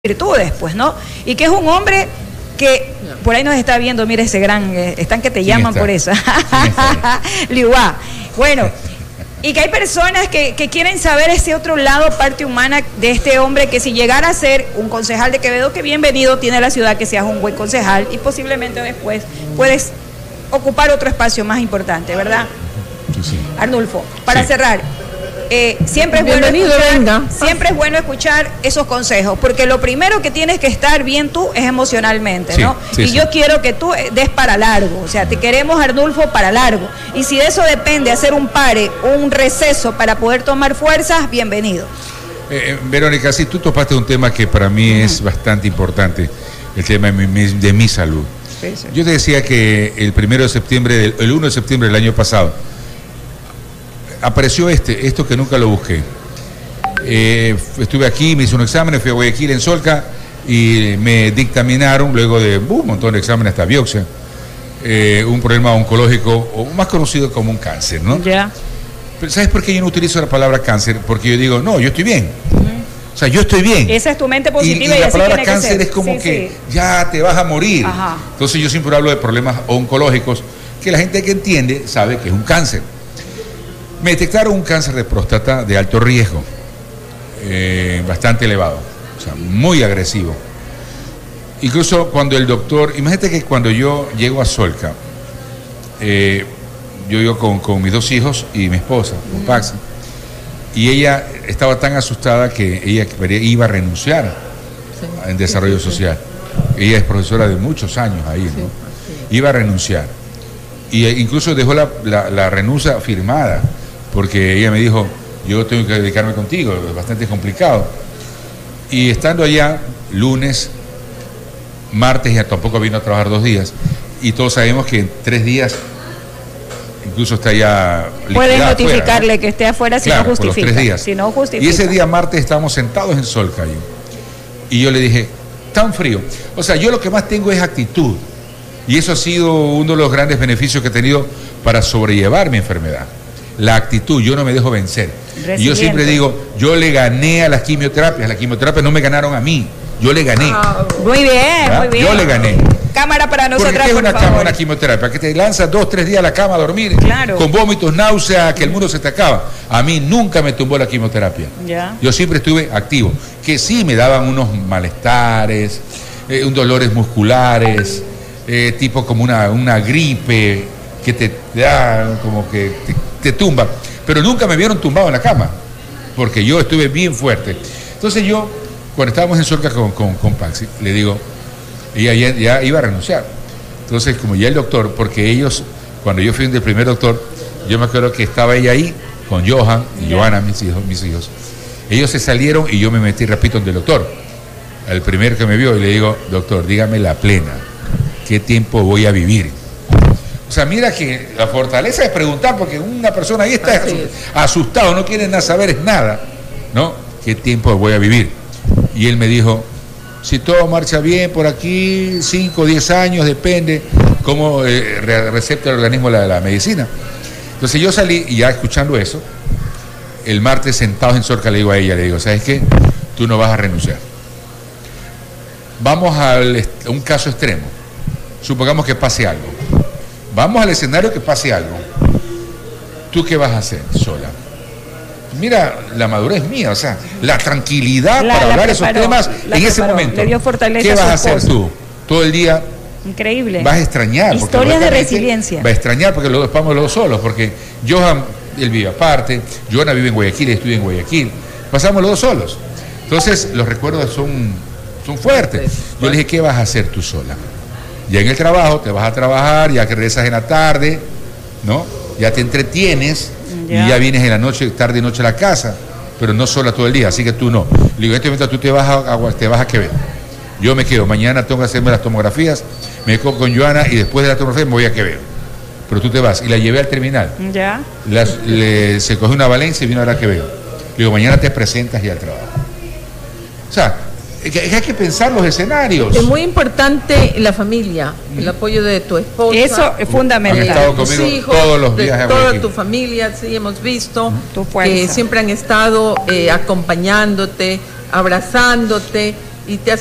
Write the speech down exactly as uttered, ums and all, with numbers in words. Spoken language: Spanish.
virtudes, pues, ¿no? Y que es un hombre que por ahí nos está viendo, mira ese gran, eh, están que te llaman por eso. Liuá. Bueno, y que hay personas que, que quieren saber ese otro lado, parte humana de este hombre, que si llegara a ser un concejal de Quevedo, que bienvenido tiene la ciudad que seas un buen concejal y posiblemente después puedes ocupar otro espacio más importante, ¿verdad? Sí, sí. Arnulfo, para sí. cerrar, Eh, siempre, es bueno escuchar, venga. siempre es bueno escuchar esos consejos, porque lo primero que tienes que estar bien tú es emocionalmente, sí, ¿no? Sí, y sí. yo quiero que tú des para largo, o sea, te queremos, Arnulfo, para largo. Y si de eso depende hacer un pare, un receso para poder tomar fuerzas, bienvenido. Eh, Verónica, sí, tú topaste un tema que para mí uh-huh. es bastante importante, el tema de mi, de mi salud. Sí, sí. Yo te decía que el primero de septiembre, el uno de septiembre del año pasado, apareció este, esto que nunca lo busqué. Eh, estuve aquí, me hice un examen, fui a Guayaquil en Solca y me dictaminaron, luego de uh, un montón de exámenes, hasta biopsia, eh, un problema oncológico, o más conocido como un cáncer, ¿no? Ya. Pero ¿sabes por qué yo no utilizo la palabra cáncer? Porque yo digo, no, yo estoy bien. Uh-huh. O sea, yo estoy bien. Esa es tu mente positiva y, y, y la así palabra tiene que cáncer ser. es como sí, que sí. ya te vas a morir. Ajá. Entonces yo siempre hablo de problemas oncológicos, que la gente que entiende sabe que es un cáncer. Me detectaron un cáncer de próstata de alto riesgo, eh, bastante elevado, o sea, muy agresivo. Incluso cuando el doctor, imagínate que cuando yo llego a Solca, eh, yo vivo con, con mis dos hijos y mi esposa, con Paxi, y ella estaba tan asustada que ella iba a renunciar sí, en desarrollo sí, sí, social. Sí. Ella es profesora de muchos años ahí, ¿no? Sí, sí. Iba a renunciar. Y incluso dejó la, la, la renuncia firmada, porque ella me dijo, yo tengo que dedicarme contigo, es bastante complicado. Y estando allá, lunes, martes, ya tampoco vino a trabajar dos días, y todos sabemos que en tres días, incluso está ya pueden notificarle afuera, ¿no? que esté afuera si claro, no justifica. Por los tres días. Si no justifica. Y ese día martes estábamos sentados en Solca, y yo le dije, tan frío. O sea, yo lo que más tengo es actitud. Y eso ha sido uno de los grandes beneficios que he tenido para sobrellevar mi enfermedad. La actitud, yo no me dejo vencer. Y yo siempre digo, yo le gané a las quimioterapias, las quimioterapias no me ganaron a mí, yo le gané. Oh, muy bien, ¿verdad? Muy bien. Yo le gané. Cámara para nosotras, ¿Por qué es una, por cama, una quimioterapia? Que te lanzas dos, tres días a la cama a dormir, claro, con vómitos, náusea, que el mundo se te acaba. A mí nunca me tumbó la quimioterapia. Ya. Yo siempre estuve activo. Que sí me daban unos malestares, eh, un dolores musculares, eh, tipo como una, una gripe que te da como que te, te tumba. Pero nunca me vieron tumbado en la cama, porque yo estuve bien fuerte. Entonces yo, cuando estábamos en Solca con, con, con Paxi, le digo, ella ya, ya iba a renunciar. Entonces, como ya el doctor, porque ellos, cuando yo fui del primer doctor, yo me acuerdo que estaba ella ahí con Johan y yeah. Johanna, mis hijos, mis hijos. Ellos se salieron y yo me metí, repito, donde el doctor, el primer que me vio, y le digo, doctor, dígame la plena, ¿qué tiempo voy a vivir? O sea, mira que la fortaleza es preguntar, porque una persona ahí está asustado, no quiere nada saber es nada, ¿no? ¿Qué tiempo voy a vivir? Y él me dijo, si todo marcha bien por aquí, cinco o diez años, depende cómo eh, recepta el organismo la, la medicina. Entonces yo salí y ya escuchando eso, el martes sentados en Solca le digo a ella, le digo, ¿sabes qué? Tú no vas a renunciar. Vamos al, a un caso extremo. Supongamos que pase algo. Vamos al escenario que pase algo. ¿Tú qué vas a hacer sola? Mira, la madurez mía, o sea, la tranquilidad la, para la hablar preparó, esos temas en preparó, ese momento. Le dio fortaleza. ¿Qué vas a, a hacer tú? Todo el día. Increíble. Vas a extrañar. Historias de resiliencia. Va a extrañar porque los vamos los dos solos, porque Johan, él vive aparte, Johanna vive en Guayaquil, estudia en Guayaquil. Pasamos los dos solos. Entonces, los recuerdos son, son fuertes. Yo le dije, ¿qué vas a hacer tú sola? Ya en el trabajo, te vas a trabajar, ya que regresas en la tarde, ¿no? Ya te entretienes ya. Y ya vienes en la noche, tarde y noche a la casa, pero no sola todo el día, así que tú no. Le digo, en este momento tú te vas a, a, te vas a Quevedo. Yo me quedo, mañana tengo que hacerme las tomografías, me quedo con Johanna y después de la tomografía me voy a Quevedo. Pero tú te vas, y la llevé al terminal. Ya. Las, le, se cogió una Valencia y vino a Quevedo. Le digo, mañana te presentas ya al trabajo. O sea, hay que pensar los escenarios. Es muy importante la familia, el apoyo de tu esposa. Eso es fundamental. Han estado conmigo hijos, todos los días. De toda tu familia, sí, hemos visto tu que siempre han estado eh, acompañándote, abrazándote y te